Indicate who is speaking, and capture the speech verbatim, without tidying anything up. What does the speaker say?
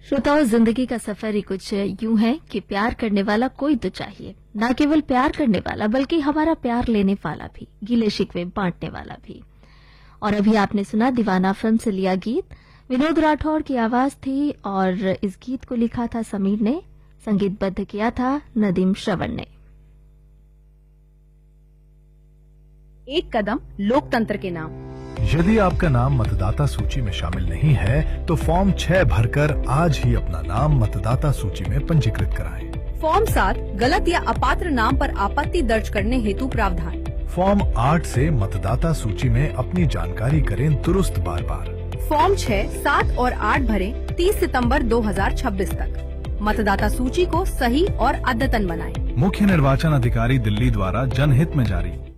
Speaker 1: श्रोताओं, जिंदगी का सफर ही कुछ यूं है कि प्यार करने वाला कोई तो चाहिए। न केवल प्यार करने वाला बल्कि हमारा प्यार लेने वाला भी, गिले शिकवे बांटने वाला भी। और अभी आपने सुना दीवाना फिल्म से लिया गीत, विनोद राठौड़ की आवाज थी और इस गीत को लिखा था समीर ने, संगीतबद्ध किया था नदीम श्रवण ने।
Speaker 2: एक कदम लोकतंत्र के नाम।
Speaker 3: यदि आपका नाम मतदाता सूची में शामिल नहीं है तो फॉर्म छह भरकर आज ही अपना नाम मतदाता सूची में पंजीकृत कराएं।
Speaker 2: फॉर्म सात गलत या अपात्र नाम पर आपत्ति दर्ज करने हेतु प्रावधान।
Speaker 3: फॉर्म आठ से मतदाता सूची में अपनी जानकारी करें दुरुस्त बार बार।
Speaker 2: फॉर्म छह, सात और आठ भरें तीस सितंबर दो हजार छब्बीस तक। मतदाता सूची को सही और अद्यतन बनाएं।
Speaker 3: मुख्य निर्वाचन अधिकारी दिल्ली द्वारा जनहित में जारी।